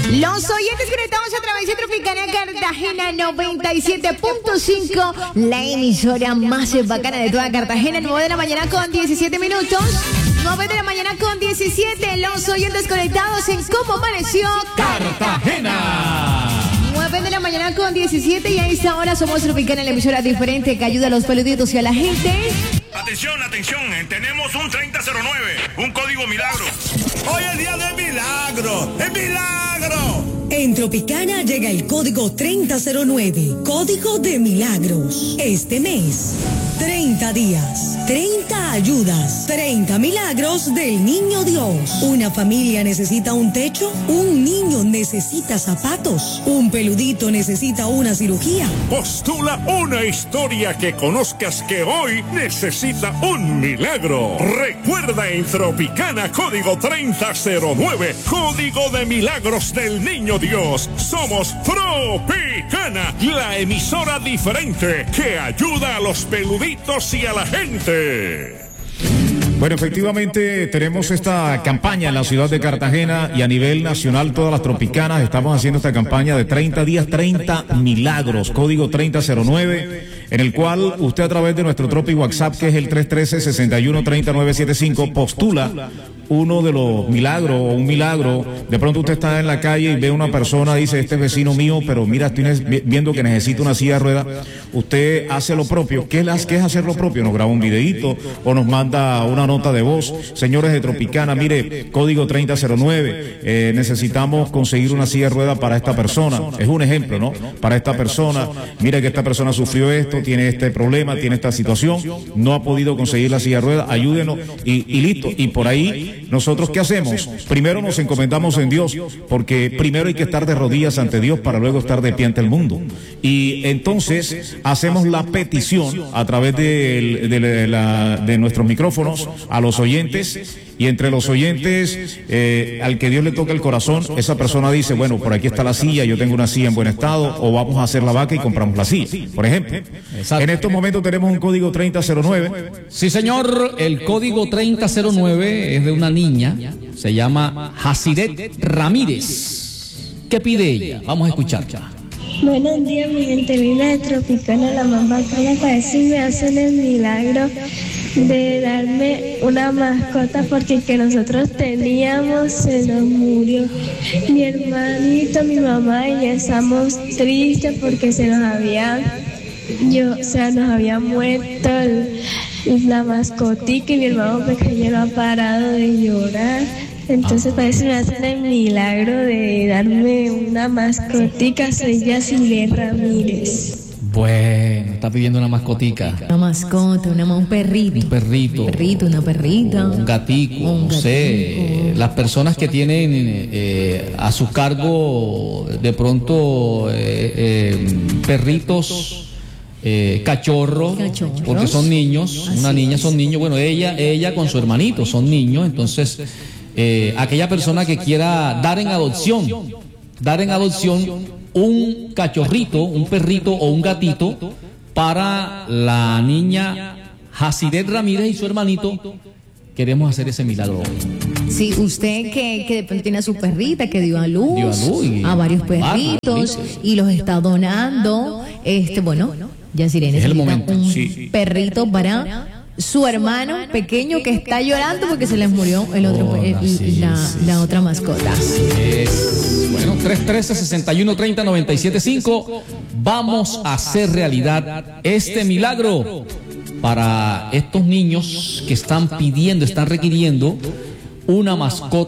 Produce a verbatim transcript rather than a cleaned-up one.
Los oyentes conectados a través de Tropicana Cartagena noventa y siete punto cinco, la emisora más bacana de toda Cartagena. Nueve de la mañana con diecisiete minutos. nueve de la mañana con diecisiete. Los oyentes conectados en Cómo Amaneció Cartagena. nueve de la mañana con diecisiete y a esta hora somos Tropicana, la emisora diferente que ayuda a los peluditos y a la gente. Atención, atención, tenemos un treinta cero nueve, un código milagro. Hoy es día de milagro, ¡es milagro! En Tropicana llega el código treinta cero nueve, código de milagros. Este mes, treinta días, treinta ayudas, treinta milagros del Niño Dios. Una familia necesita un techo, un niño necesita zapatos, un peludito necesita una cirugía. Postula una historia que conozcas que hoy necesita un milagro. Recuerda en Tropicana, código treinta cero nueve, código de milagros del Niño Dios. Somos Tropicana, la emisora diferente que ayuda a los peluditos y a la gente. Bueno, efectivamente tenemos esta campaña en la ciudad de Cartagena y a nivel nacional todas las tropicanas estamos haciendo esta campaña de treinta días, treinta milagros, código treinta cero nueve, en el cual usted a través de nuestro Tropi WhatsApp, que es el tres uno tres, seis uno, tres nueve siete cinco, postula uno de los milagros o un milagro. De pronto usted está en la calle y ve a una persona, dice, este es vecino mío, pero mira, estoy viendo que necesita una silla de ruedas. Usted hace lo propio. ¿Qué es, qué es hacer lo propio? Nos graba un videíto o nos manda una nota de voz. Señores de Tropicana, mire, código treinta cero nueve, eh, necesitamos conseguir una silla de ruedas para esta persona. Es un ejemplo, ¿no? Para esta persona, mire que esta persona sufrió esto, tiene este problema, tiene esta situación, no ha podido conseguir la silla de ruedas, ayúdenos y, y listo. Y por ahí, ¿nosotros qué hacemos? Primero nos encomendamos en Dios, porque primero hay que estar de rodillas ante Dios para luego estar de pie ante el mundo. Y entonces hacemos la petición a través de, de, de, la, de nuestros micrófonos a los oyentes, y entre los oyentes, eh, al que Dios le toca el corazón, esa persona dice, bueno, por aquí está la silla, yo tengo una silla en buen estado, o vamos a hacer la vaca y compramos la silla, por ejemplo. Exacto. En estos momentos tenemos un código treinta cero nueve. Sí, señor, el código treinta cero nueve es de una niña, se llama Hasiret Ramírez. ¿Qué pide ella? Vamos a escucharla. Buenos días, mi gente linda de Tropicana, la más bacana, para ver si me hacen el milagro de darme una mascota, porque el que nosotros teníamos se nos murió. Mi hermanito, mi mamá y yo estamos tristes porque se nos había, yo, o sea, nos había muerto el, la mascotica, y mi hermano pequeño no ha parado de llorar. Entonces parece que me hacen el milagro de darme una mascotica. Soy Yaciré Ramírez. Bueno, está pidiendo una mascotica. Una mascota, una, un perrito. Un perrito. Un perrito, una perrita. Un gatico, un no sé. Las personas que tienen eh, a su cargo de pronto eh, eh, perritos. Eh, cachorros, cachorros, porque son niños, así una niña es. Son niños, bueno, ella, ella con su hermanito son niños, entonces eh, aquella persona que quiera dar en adopción, dar en adopción un cachorrito, un perrito o un gatito para la niña Hasiret Ramírez y su hermanito, queremos hacer ese milagro hoy. Sí, usted que, que de pronto tiene a su perrita que dio a luz, dio a, luz y, a varios perritos y los está donando, este, bueno, Yaciré necesita un sí. perrito para su hermano pequeño que está llorando porque se les murió el otro, oh, el, sí, la, sí, la otra mascota. Es, bueno, tres uno tres, seis uno, tres cero, nueve siete cinco. Vamos a hacer realidad este milagro para estos niños que están pidiendo, están requiriendo una mascota.